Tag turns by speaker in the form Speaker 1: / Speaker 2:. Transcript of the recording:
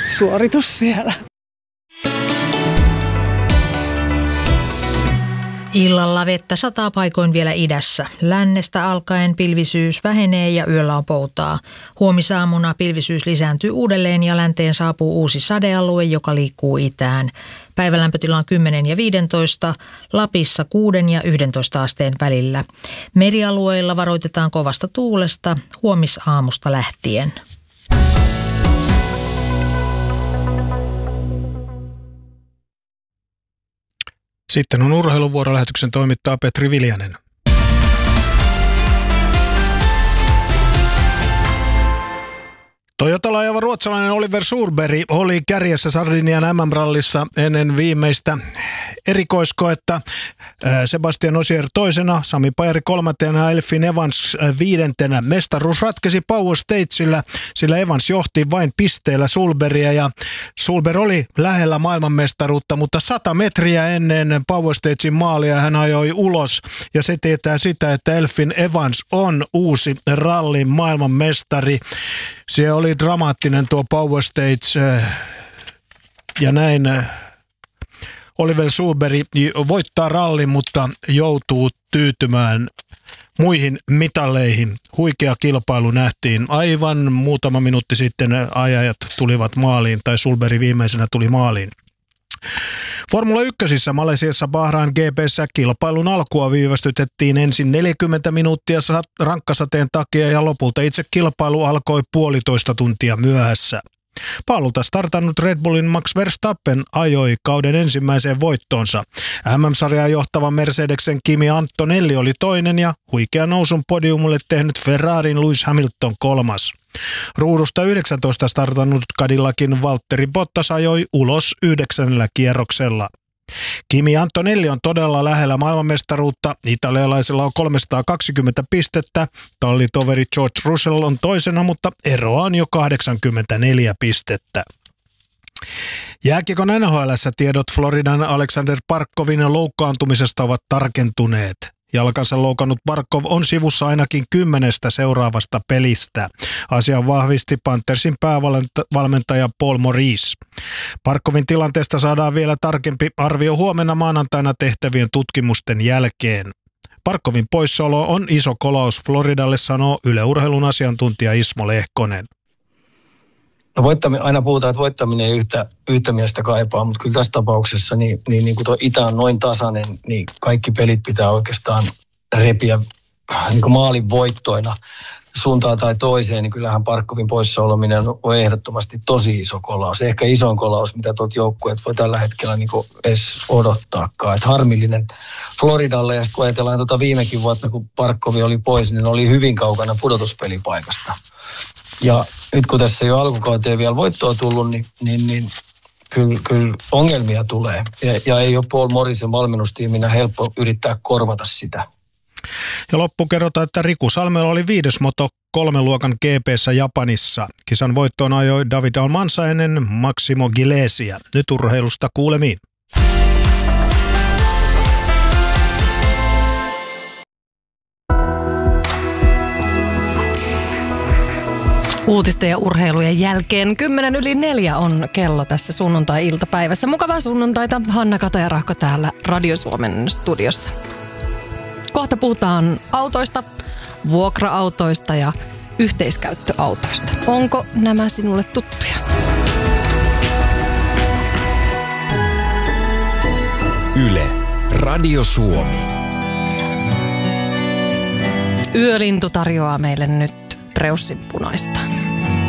Speaker 1: suoritus siellä.
Speaker 2: Illalla vettä sataa paikoin vielä idässä. Lännestä alkaen pilvisyys vähenee ja yöllä on poutaa. Huomisaamuna pilvisyys lisääntyy uudelleen ja länteen saapuu uusi sadealue, joka liikkuu itään. Päivälämpötila on 10 ja 15, Lapissa 6 ja 11 asteen välillä. Merialueilla varoitetaan kovasta tuulesta huomisaamusta lähtien.
Speaker 3: Sitten on urheiluvuorolähetyksen toimittaa Petri Viljanen. Toyotalla ajava ruotsalainen Oliver Solberg oli kärjessä Sardinian MM-rallissa ennen viimeistä erikoiskoetta. Sebastian Ogier toisena, Sami Pajari kolmantena ja Elfyn Evans viidentenä. Mestaruus ratkesi Power Stagella, sillä Evans johti vain pisteellä Solbergia ja Solberg oli lähellä maailmanmestaruutta, mutta 100 metriä ennen Power Stagen maalia hän ajoi ulos ja se tietää sitä, että Elfyn Evans on uusi rallin maailmanmestari. Se oli dramaattinen tuo Power Stage ja näin Oliver Solberg voittaa rallin, mutta joutuu tyytymään muihin mitaleihin. Huikea kilpailu nähtiin. Aivan muutama minuutti sitten ajajat tulivat maaliin, tai Solberg viimeisenä tuli maaliin. Formula 1 Malesiassa Bahrain GP:ssä kilpailun alkua viivästytettiin ensin 40 minuuttia rankkasateen takia ja lopulta itse kilpailu alkoi 1,5 tuntia myöhässä. Paalulta startannut Red Bullin Max Verstappen ajoi kauden ensimmäiseen voittoonsa. MM-sarjaa johtava Mercedesen Kimi Antonelli oli toinen ja huikea nousun podiumille tehnyt Ferrarin Lewis Hamilton kolmas. Ruudusta 19 startannut Cadillacin Valtteri Bottas ajoi ulos 9. kierroksella. Kimi Antonelli on todella lähellä maailmanmestaruutta. Italialaisella on 320 pistettä. Tallitoveri George Russell on toisena, mutta eroa on jo 84 pistettä. Jääkiekon NHL:ssä tiedot Floridan Alexander Barkovin loukkaantumisesta ovat tarkentuneet. Jalkansa loukannut Barkov on sivussa ainakin 10 seuraavasta pelistä. Asian vahvisti Panthersin päävalmentaja Paul Maurice. Barkovin tilanteesta saadaan vielä tarkempi arvio huomenna maanantaina tehtävien tutkimusten jälkeen. Barkovin poissaolo on iso kolaus Floridalle, sanoo Yle Urheilun asiantuntija Ismo Lehkonen.
Speaker 4: No aina puhutaan, että voittaminen ei yhtä miestä kaipaa, mutta kyllä tässä tapauksessa niin kun tuo itä on noin tasainen, niin kaikki pelit pitää oikeastaan repiä niin kuin maalin voittoina suuntaan tai toiseen, niin kyllähän Barkovin poissaolominen on ehdottomasti tosi iso kolaus. Ehkä isoin kolaus, mitä tuolta joukkueet voi tällä hetkellä niin kuin edes odottaakaan. Että harmillinen Floridalle, ja sitten kun ajatellaan viimekin vuotta, kun Barkovi oli pois, niin oli hyvin kaukana pudotuspelipaikasta. Ja nyt kun tässä ei ole alkukauteen vielä voittoa tullut, niin kyllä ongelmia tulee. Ja ei ole Paul Morrisen valmennustiiminä helppo yrittää korvata sitä.
Speaker 3: Ja loppu kerrotaan, että Riku Salmela oli 5. Moto 3-luokan GP:ssä Japanissa. Kisan voittoon ajoi David Almanza ennen Maximo Gilesia. Nyt urheilusta kuulemiin.
Speaker 5: Uutisten ja urheilujen jälkeen 3:10 on kello tässä sunnuntai-iltapäivässä. Mukavaa sunnuntaita, Hanna-Kata ja Rahko täällä Radio Suomen studiossa. Kohta puhutaan autoista, vuokra-autoista ja yhteiskäyttöautoista. Onko nämä sinulle tuttuja?
Speaker 6: Yle, Radio Suomi.
Speaker 5: Yölintu tarjoaa meille nyt preussinpunaista.